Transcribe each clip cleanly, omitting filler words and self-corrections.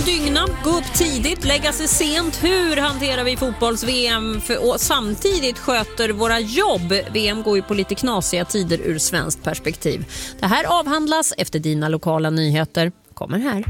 Dygna, gå upp tidigt, lägga sig sent. Hur hanterar vi fotbolls-VM och samtidigt sköter våra jobb? VM går ju på lite knasiga tider ur svenskt perspektiv. Det här avhandlas efter dina lokala nyheter. Kommer här.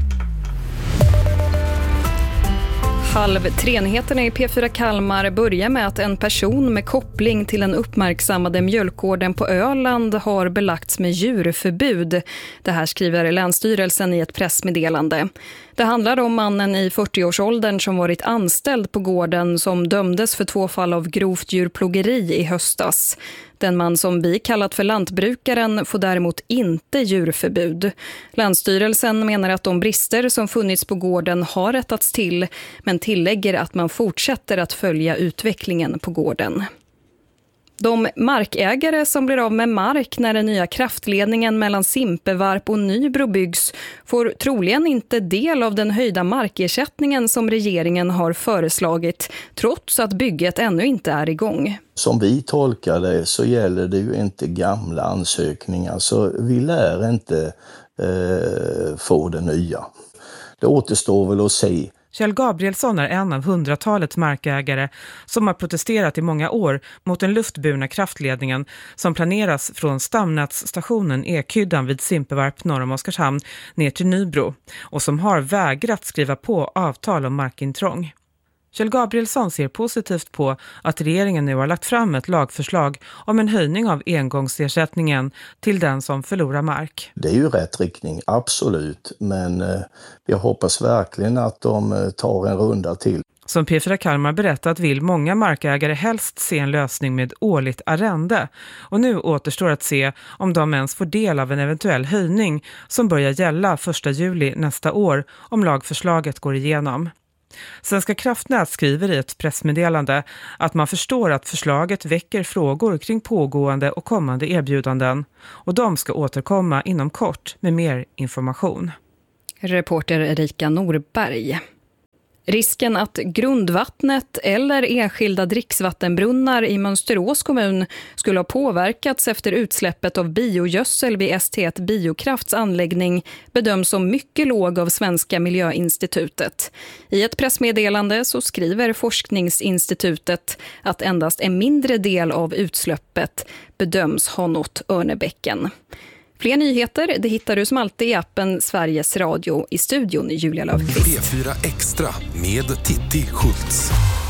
2:30-nyheterna i P4 Kalmar börjar med att en person med koppling till den uppmärksammade mjölkgården på Öland har belagts med djurförbud. Det här skriver Länsstyrelsen i ett pressmeddelande. Det handlar om mannen i 40-årsåldern som varit anställd på gården som dömdes för 2 fall av grovt djurplågeri i höstas. Den man som vi kallat för lantbrukaren får däremot inte djurförbud. Länsstyrelsen menar att de brister som funnits på gården har rättats till, men tillägger att man fortsätter att följa utvecklingen på gården. De markägare som blir av med mark när den nya kraftledningen mellan Simpevarp och Nybro byggs får troligen inte del av den höjda markersättningen som regeringen har föreslagit, trots att bygget ännu inte är igång. Som vi tolkar det så gäller det ju inte gamla ansökningar, så vi lär inte få det nya. Det återstår väl att se. Kjell Gabrielsson är en av 100-talet markägare som har protesterat i många år mot den luftburna kraftledningen som planeras från stamnätsstationen Ekhyddan vid Simpevarp norr om Oskarshamn ner till Nybro och som har vägrat skriva på avtal om markintrång. Kjell Gabrielsson ser positivt på att regeringen nu har lagt fram ett lagförslag om en höjning av engångsersättningen till den som förlorar mark. Det är ju rätt riktning, absolut, men jag hoppas verkligen att de tar en runda till. Som P4 Kalmar berättat vill många markägare helst se en lösning med årligt arrende. Och nu återstår att se om de ens får del av en eventuell höjning som börjar gälla 1 juli nästa år om lagförslaget går igenom. Svenska kraftnät skriver i ett pressmeddelande att man förstår att förslaget väcker frågor kring pågående och kommande erbjudanden och de ska återkomma inom kort med mer information. Reporter Erika Norberg. Risken att grundvattnet eller enskilda dricksvattenbrunnar i Mönsterås kommun skulle ha påverkats efter utsläppet av biogödsel vid ST1 Biokrafts anläggning bedöms som mycket låg av Svenska miljöinstitutet. I ett pressmeddelande så skriver forskningsinstitutet att endast en mindre del av utsläppet bedöms ha nått Örnebäcken. Fler nyheter det hittar du som alltid i appen Sveriges Radio. I studion Julia Löfqvist. P4 Extra med Titti Schultz.